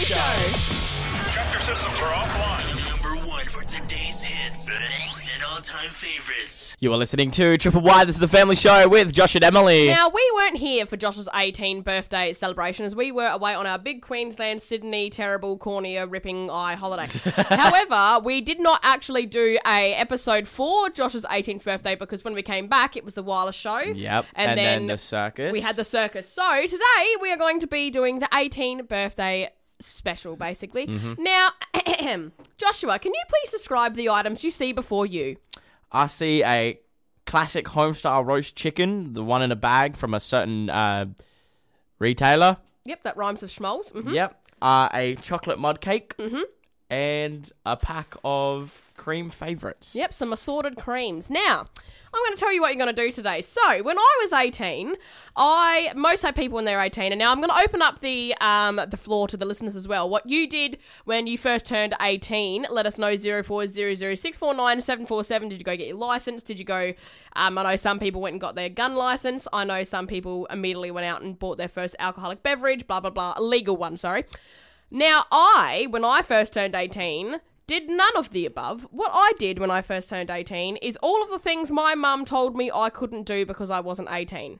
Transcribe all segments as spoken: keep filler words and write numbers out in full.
Family Show. Tractor systems are offline. Number one for today's hits and all-time favorites. You are listening to Triple Y. This is the Family Show with Josh and Emily. Now, we weren't here for Josh's eighteenth birthday celebration as we were away on our big Queensland, Sydney, terrible, cornea, ripping eye holiday. However, we did not actually do a episode for Josh's eighteenth birthday because when we came back, it was the Wireless Show. Yep, And, and then, then the circus. we had the circus. So today, we are going to be doing the eighteenth birthday special, basically. Mm-hmm. Now, Joshua, can you please describe the items you see before you? I see a classic homestyle roast chicken, the one in a bag from a certain uh, retailer. Yep, that rhymes with schmoles. Mhm. Yep. Uh, a chocolate mud cake. Mhm. And a pack of cream favourites. Yep, some assorted creams. Now, I'm going to tell you what you're going to do today. So, when I was eighteen, I most say people when they're eighteen, and now I'm going to open up the um the floor to the listeners as well. What you did when you first turned eighteen, let us know. Zero four zero zero six four nine seven four seven. Did you go get your license? Did you go? Um, I know some people went and got their gun license. I know some people immediately went out and bought their first alcoholic beverage. Blah blah blah. A legal one, sorry. Now, I, when I first turned eighteen, did none of the above. What I did when I first turned eighteen is all of the things my mum told me I couldn't do because I wasn't eighteen.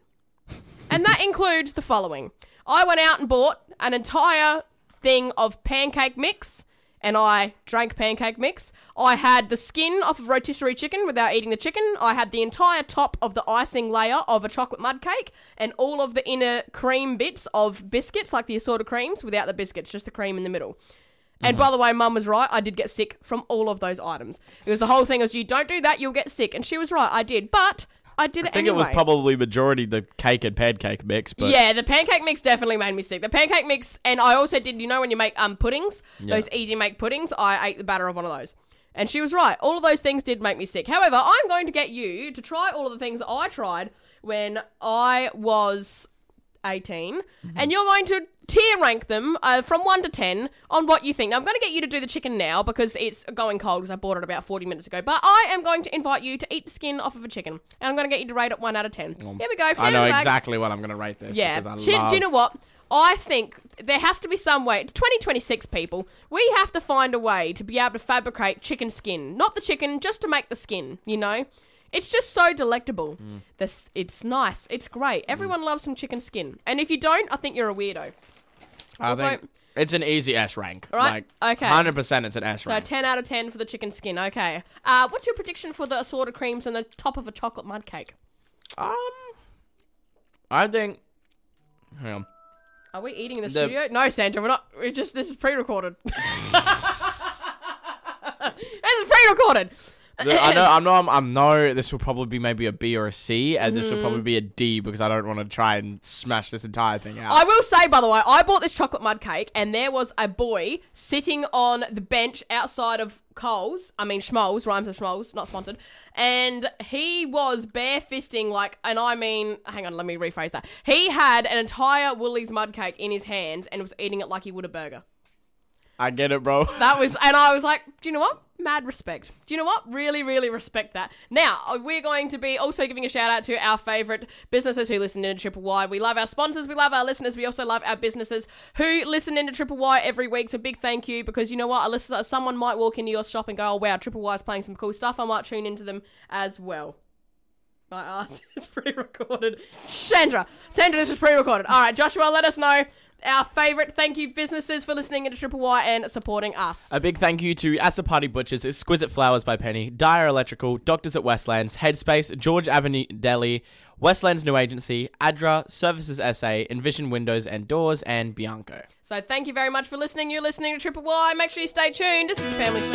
And that includes the following. I went out and bought an entire thing of pancake mix, and I drank pancake mix. I had the skin off of rotisserie chicken without eating the chicken. I had the entire top of the icing layer of a chocolate mud cake and all of the inner cream bits of biscuits, like the assorted creams, without the biscuits, just the cream in the middle. And by the way, Mum was right. I did get sick from all of those items. It was the whole thing was, you don't do that, you'll get sick. And she was right. I did. But I did it I think anyway. it was probably majority the cake and pancake mix. But Yeah, the pancake mix definitely made me sick. The pancake mix, and I also did, you know when you make um puddings, Yeah. those easy make puddings, I ate the batter of one of those. And she was right. All of those things did make me sick. However, I'm going to get you to try all of the things I tried when I was eighteen, Mm-hmm. and you're going to tier rank them uh, from one to ten on what you think. Now, I'm going to get you to do the chicken now because it's going cold because I bought it about forty minutes ago, but I am going to invite you to eat the skin off of a chicken, and I'm going to get you to rate it one out of ten. Here we go. I know Hand back. exactly what I'm going to rate this. Yeah. because Do, I love... do you know what? I think there has to be some way. twenty twenty-six, people. We have to find a way to be able to fabricate chicken skin. Not the chicken, just to make the skin, you know? It's just so delectable. Mm. This, it's nice. It's great. Everyone loves some chicken skin. And if you don't, I think you're a weirdo. I We'll think vote- it's an easy S rank. All right, Like, okay. one hundred percent it's an S So rank. ten out of ten for the chicken skin. Okay. Uh, what's your prediction for the assorted creams and the top of a chocolate mud cake? Um, I think... Hang on. Are we eating in the, The- studio? No, Sandra, we're not. We're just, this is pre-recorded. This is pre-recorded. The- I know, I'm not, I'm no, this will probably be maybe a B or a C, and this will probably be a D because I don't want to try and smash this entire thing out. I will say, by the way, I bought this chocolate mud cake, and there was a boy sitting on the bench outside of Coles. I mean, Schmoles, rhymes of Schmoles, not sponsored. And he was bare-fisting, like, and I mean, hang on, let me rephrase that. He had an entire Woolies mud cake in his hands and was eating it like he would a burger. I get it, bro. That was, and I was like, do you know what? Mad respect. Do you know what? Really, really respect that. Now, we're going to be also giving a shout out to our favourite businesses who listen into Triple Y. We love our sponsors. We love our listeners. We also love our businesses who listen into Triple Y every week. So big thank you, because you know what? A listener, someone might walk into your shop and go, oh wow, Triple Y is playing some cool stuff. I might tune into them as well. My ass is pre-recorded. Sandra. Sandra, this is pre-recorded. All right, Joshua, let us know our favourite thank you businesses for listening into Triple Y and supporting us. A big thank you to Asa Party Butchers, Exquisite Flowers by Penny, Dyer Electrical, Doctors at Westlands, Headspace, George Avenue Deli, Westlands New Agency, Adra, Services S A, Envision Windows and Doors, and Bianco. So thank you very much for listening. You're listening to Triple Y. Make sure you stay tuned. This is a family show.